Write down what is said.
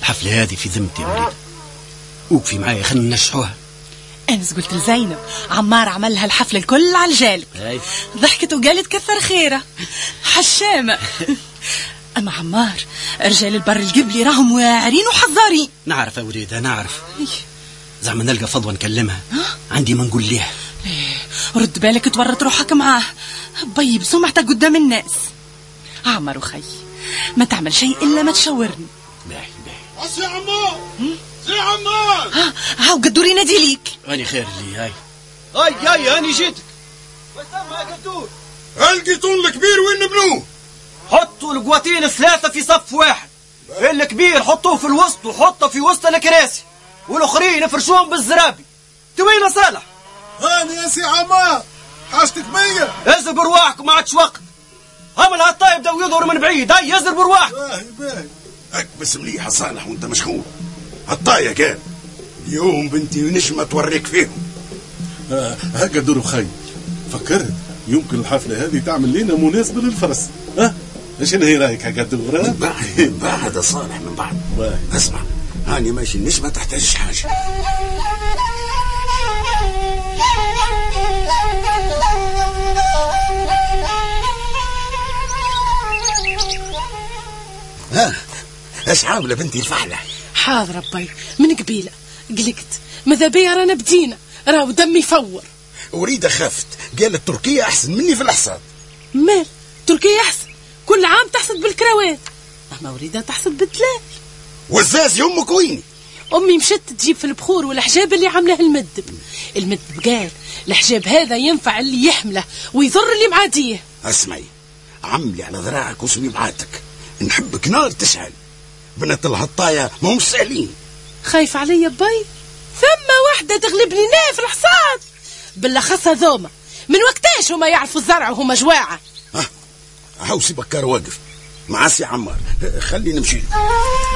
الحفلة هذه في ذمتي يا وليد، وقفي معايا خلينا نشحوها. أنس قلت لزينب عمار عمل لها الحفلة الكل على الجالب، ضحكت وقالت كثر خيرة حشامة. أما عمار رجال البر القبلي راهم واعرين وحذارين. نعرف يا وليدة نعرف، زعما نلقى فضوة نكلمها، عندي ما نقول ليها. رد بالك تورط روحك معاه بي بسمعتك قدام الناس. عمر وخي ما تعمل شيء إلا ما تشاورني. باهي باهي. يا عمار يا عمار، هاو قدور ينادي ليك. هاني خير لي هاي هاي هاني جيتك. وسام يا قدور، القيتون الكبير وين بنوه؟ حطوا القواتين 3 في صف واحد، الكبير حطوه في الوسط وحطه في وسط الكراسي، والاخرين افرشوهم بالزرابي. توين صالح؟ هاني يا سي عمار، حاجتك بيا. ازر برواحك ما عادش وقت. هم العطايب بداو يظهر من بعيد. هاي ازر برواحك. باهي اكبس مليح صالح وانت مشغول. عطايا كان اليوم بنتي نجمة توريك فيهم. هكا دور خي، فكرت يمكن الحفلة هذه تعمل لنا مناسبة للفرس. ايش هي رايك هكا دور؟ من بعد صالح من بعد. اسمع، هاني ماشي النجمة تحتاجش حاجة. ايش عامله بنتي الفحله؟ حاضر ربي من قبيله قلقت، ماذا بيا رانا بدينا، راهو دمي فور. وريده خافت، قالت تركيا احسن مني في الحصاد. مال تركيا احسن؟ كل عام تحصد بالكروات، اما وريده تحصد بالدلال. وزازي امك ويني؟ امي مشت تجيب في البخور والحجاب اللي عاملاه المدب قال الحجاب هذا ينفع اللي يحمله ويضر اللي معاديه. اسمعي، عملي على ذراعك وسوي معاتك، نحبك نار تشعل. بنات الهطايا ما هم سهلين. خايف علي بي؟ ثم واحدة تغلبني نا في الحصاد بالأخص هذوما، من وقتاش هما يعرفوا الزرع وهما جواعة. هاوسي بكار واقف مع سي عمار، خلي نمشي.